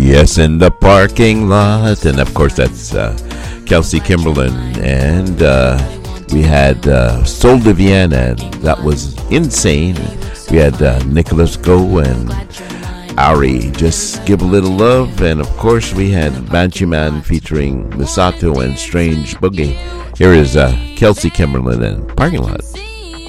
Yes, in the parking lot. And of course, that's Kelsey Kimberlin. And we had Sol de Vienna, and that was insane. We had Nicholas Go and Ari, Just Give a Little Love. And of course, we had Banshee Man featuring Misato and Strange Boogie. Here is Kelsey Kimberlin and Parking Lot.